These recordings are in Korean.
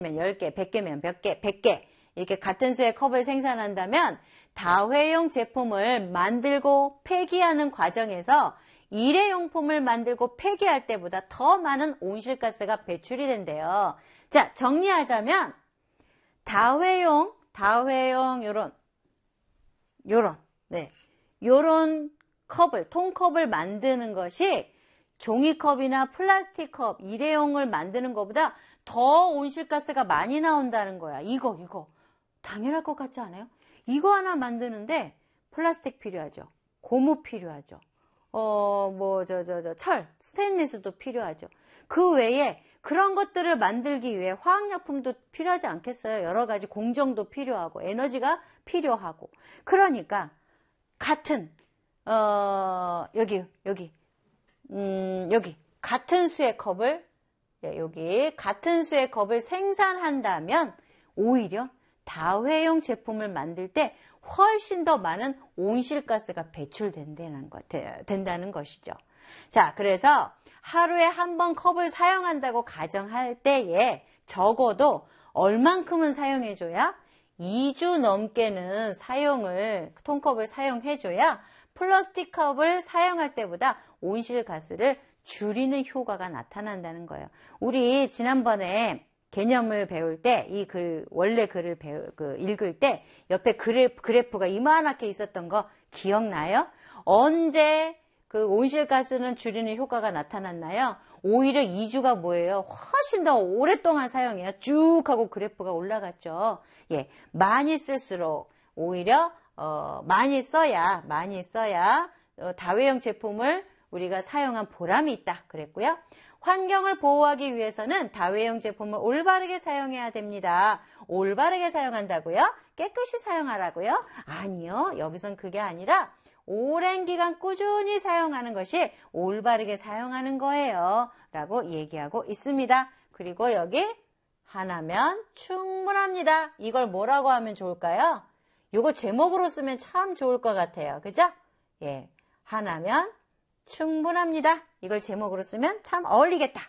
10개, 100개면 몇 개, 100개 이렇게 같은 수의 컵을 생산한다면 다회용 제품을 만들고 폐기하는 과정에서 일회용품을 만들고 폐기할 때보다 더 많은 온실가스가 배출이 된대요. 자, 정리하자면 다회용 요런 컵을, 통컵을 만드는 것이 종이컵이나 플라스틱 컵, 일회용을 만드는 것보다 더 온실가스가 많이 나온다는 거야. 이거. 당연할 것 같지 않아요? 이거 하나 만드는데 플라스틱 필요하죠. 고무 필요하죠. 철, 스테인리스도 필요하죠. 그 외에 그런 것들을 만들기 위해 화학약품도 필요하지 않겠어요? 여러 가지 공정도 필요하고 에너지가 필요하고. 그러니까 같은 여기 같은 수의 컵을 같은 수의 컵을 생산한다면 오히려 다회용 제품을 만들 때 훨씬 더 많은 온실가스가 배출된다는 것이죠. 자, 그래서 하루에 한 번 컵을 사용한다고 가정할 때에 적어도 얼만큼은 사용해줘야 2주 넘게는 통컵을 사용해줘야 플라스틱 컵을 사용할 때보다 온실가스를 줄이는 효과가 나타난다는 거예요. 우리 지난번에 개념을 배울 때 원래 글을 읽을 때 옆에 그래프가 이만하게 있었던 거 기억나요? 언제 그 온실가스는 줄이는 효과가 나타났나요? 오히려 2주가 뭐예요? 훨씬 더 오랫동안 사용해요. 쭉 하고 그래프가 올라갔죠. 예, 많이 쓸수록 오히려 많이 써야 다회용 제품을 우리가 사용한 보람이 있다 그랬고요. 환경을 보호하기 위해서는 다회용 제품을 올바르게 사용해야 됩니다. 올바르게 사용한다고요? 깨끗이 사용하라고요? 아니요. 여기선 그게 아니라 오랜 기간 꾸준히 사용하는 것이 올바르게 사용하는 거예요. 라고 얘기하고 있습니다. 그리고 여기 하나면 충분합니다. 이걸 뭐라고 하면 좋을까요? 이거 제목으로 쓰면 참 좋을 것 같아요. 그죠? 예, 하나면 충분합니다. 이걸 제목으로 쓰면 참 어울리겠다.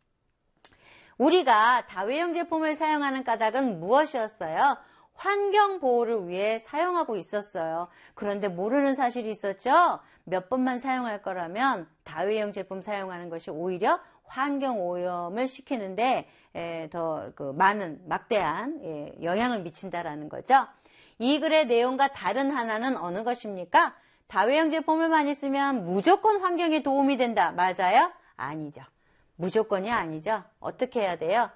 우리가 다회용 제품을 사용하는 까닭은 무엇이었어요? 환경 보호를 위해 사용하고 있었어요. 그런데 모르는 사실이 있었죠? 몇 번만 사용할 거라면 다회용 제품 사용하는 것이 오히려 환경 오염을 시키는데 더 많은 막대한 영향을 미친다라는 거죠. 이 글의 내용과 다른 하나는 어느 것입니까? 다회용 제품을 많이 쓰면 무조건 환경에 도움이 된다. 맞아요? 아니죠. 무조건이 아니죠. 어떻게 해야 돼요?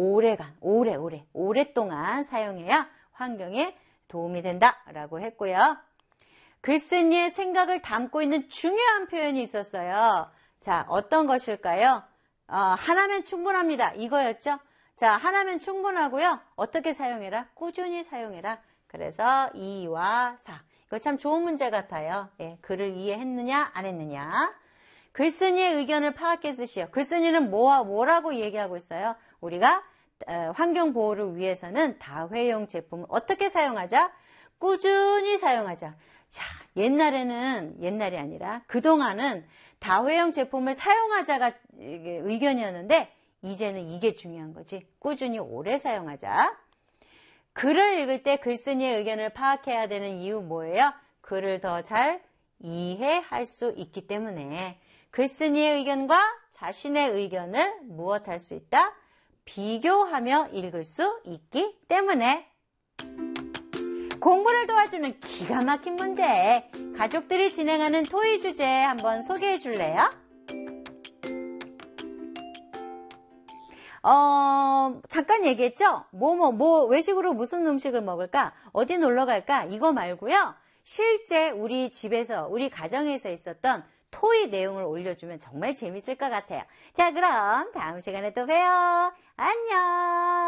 오랫동안 사용해야 환경에 도움이 된다라고 했고요. 글쓴이의 생각을 담고 있는 중요한 표현이 있었어요. 자, 어떤 것일까요? 하나면 충분합니다. 이거였죠? 자, 하나면 충분하고요. 어떻게 사용해라? 꾸준히 사용해라. 그래서 2와 4. 이거 참 좋은 문제 같아요. 예, 글을 이해했느냐 안 했느냐. 글쓴이의 의견을 파악해 쓰시오. 글쓴이는 뭐라고 얘기하고 있어요? 우리가 환경 보호를 위해서는 다회용 제품을 어떻게 사용하자? 꾸준히 사용하자. 자, 옛날이 아니라 그동안은 다회용 제품을 사용하자가 의견이었는데 이제는 이게 중요한 거지. 꾸준히 오래 사용하자. 글을 읽을 때 글쓴이의 의견을 파악해야 되는 이유 뭐예요? 글을 더 잘 이해할 수 있기 때문에 글쓴이의 의견과 자신의 의견을 무엇할 수 있다? 비교하며 읽을 수 있기 때문에. 공부를 도와주는 기가 막힌 문제, 가족들이 진행하는 토의 주제 한번 소개해 줄래요? 잠깐 얘기했죠? 외식으로 무슨 음식을 먹을까? 어디 놀러 갈까? 이거 말고요. 실제 우리 집에서, 우리 가정에서 있었던 토의 내용을 올려주면 정말 재밌을 것 같아요. 자, 그럼 다음 시간에 또 봬요. 안녕!